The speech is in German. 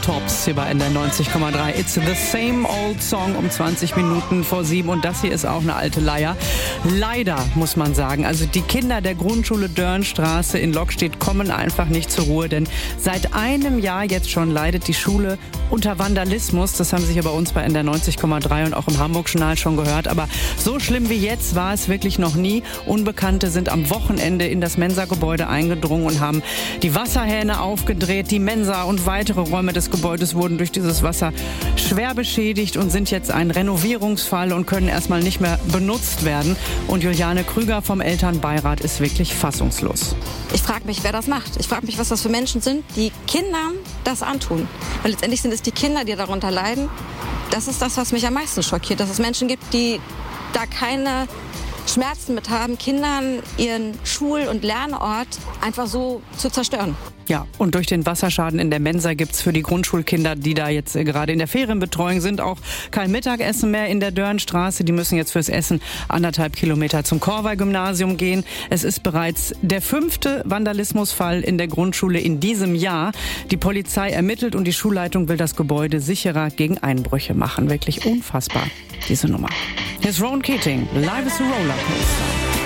Tops hier bei NDR 90,3. It's the same old song um 20 Minuten vor 7 und das hier ist auch eine alte Leier. Leider, muss man sagen. Also die Kinder der Grundschule Dörnstraße in Lockstedt kommen einfach nicht zur Ruhe, denn seit einem Jahr jetzt schon leidet die Schule unter Vandalismus. Das haben Sie hier bei uns bei NDR 90,3 und auch im Hamburg-Journal schon gehört. Aber so schlimm wie jetzt war es wirklich noch nie. Unbekannte sind am Wochenende in das Mensa-Gebäude eingedrungen und haben die Wasserhähne aufgedreht. Die Mensa und weitere Räume des Gebäudes wurden durch dieses Wasser schwer beschädigt und sind jetzt ein Renovierungsfall und können erstmal nicht mehr benutzt werden. Und Juliane Krüger vom Elternbeirat ist wirklich fassungslos. Ich frage mich, wer das macht. Ich frage mich, was das für Menschen sind, die Kindern das antun. Weil letztendlich sind es die Kinder, die darunter leiden. Das ist das, was mich am meisten schockiert. Dass es Menschen gibt, die da keine Schmerzen mit haben, Kindern ihren Schul- und Lernort einfach so zu zerstören. Ja, und durch den Wasserschaden in der Mensa gibt's für die Grundschulkinder, die da jetzt gerade in der Ferienbetreuung sind, auch kein Mittagessen mehr in der Dörnstraße. Die müssen jetzt fürs Essen 1,5 Kilometer zum Korvey-Gymnasium gehen. Es ist bereits der 5. Vandalismusfall in der Grundschule in diesem Jahr. Die Polizei ermittelt und die Schulleitung will das Gebäude sicherer gegen Einbrüche machen. Wirklich unfassbar, diese Nummer. Hier ist Rowan Keating, Live is a Rollercoaster.